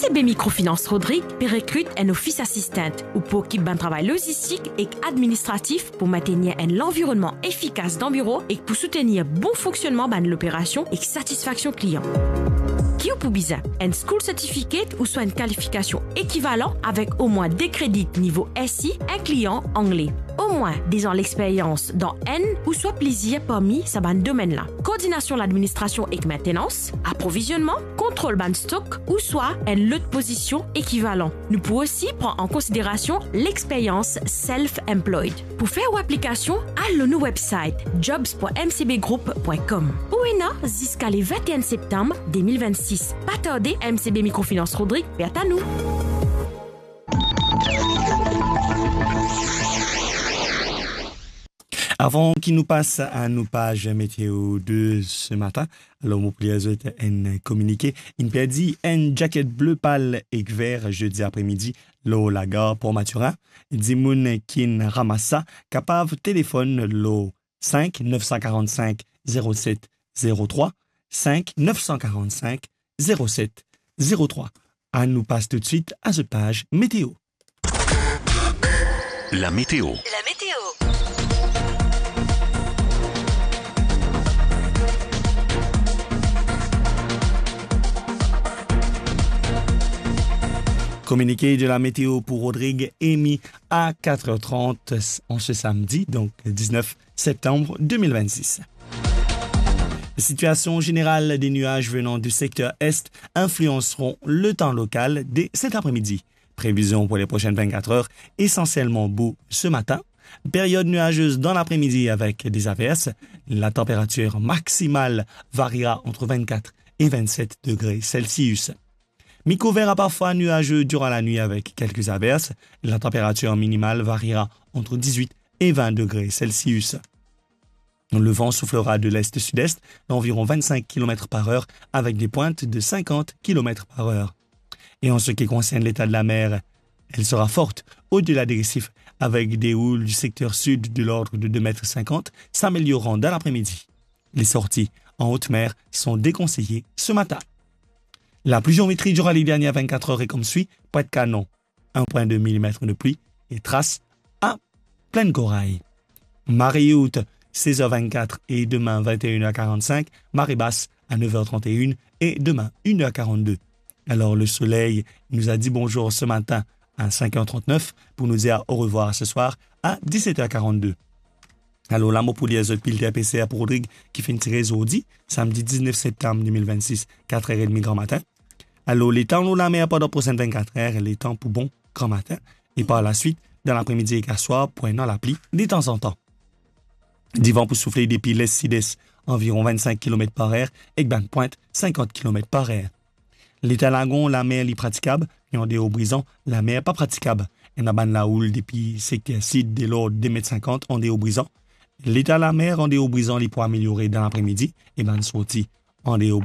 MCB Microfinance Rodrigue recrute un office assistant ou pour équipe un travail logistique et administratif pour maintenir un environnement efficace dans le bureau et pour soutenir bon fonctionnement de l'opération et satisfaction client. Qui ou pour bizarre, un school certificate ou soit une qualification équivalente avec au moins des crédits niveau SI, un client anglais. Au moins 10 ans d'expérience dans N ou soit plaisir parmi ces domaines-là. Coordination de l'administration et maintenance, approvisionnement, contrôle ban stock ou soit une autre position équivalent. Nous pouvons aussi prendre en considération l'expérience self-employed. Pour faire une application, allez au website jobs.mcbgroup.com. Ou jusqu'à le 21 septembre 2026. Pas tarder, MCB Microfinance Rodrigue, perd à nous. Avant qu'il nous passe à nos pages météo de ce matin, alors mon plaisir est un communiqué. Il me dit une jaquette bleu pâle et vert jeudi après-midi, l'eau la gare pour Mathurin. Dimoun kin ramassa, capable téléphone l'eau 5 945 07 03 5 945 07 03. À nous passe tout de suite à ce page météo. La météo. Communiqué de la météo pour Rodrigue émis à 4h30 en ce samedi, donc 19 septembre 2026. Situation générale des nuages venant du secteur Est influenceront le temps local dès cet après-midi. Prévision pour les prochaines 24 heures, essentiellement beau ce matin. Période nuageuse dans l'après-midi avec des averses. La température maximale variera entre 24 et 27 degrés Celsius. Mi-couvert à parfois nuageux durant la nuit avec quelques averses. La température minimale variera entre 18 et 20 degrés Celsius. Le vent soufflera de l'est-sud-est d'environ 25 km par heure avec des pointes de 50 km par heure. Et en ce qui concerne l'état de la mer, elle sera forte au-delà des récifs avec des houles du secteur sud de l'ordre de 2,50 m s'améliorant dans l'après-midi. Les sorties en haute mer sont déconseillées ce matin. La pluviométrie durant les dernières 24 heures est comme suit. Pointe-Canon, 1,2 mm de pluie et Trace à Pleine Corail. Marée haute, 16h24 et demain 21h45. Marée basse à 9h31 et demain 1h42. Alors le soleil nous a dit bonjour ce matin à 5h39 pour nous dire au revoir ce soir à 17h42. Alors la mot pour les autres piles TPCA pour Rodrigue qui fait une tirée aujourd'hui, samedi 19 septembre 2026, 4h30 grand matin. Alors, les temps, nous la mer pendant les prochaines 24 heures, les temps pour bon grand matin. Et par la suite, dans l'après-midi et qu'à soir, poignant la pluie de temps en temps. Du vent pour souffler depuis l'est-sud-est, environ 25 km par heure, et ben pointe, 50 km par heure. L'état lagon, la mer est praticable, et en des hauts brisants, la mer pas praticable. Et en ban la houle depuis secteur sud de l'ordre de 2,50 m en des hauts brisants. L'état la mer en des hauts brisants, les pour améliorer dans l'après-midi, et ben sorti en des hauts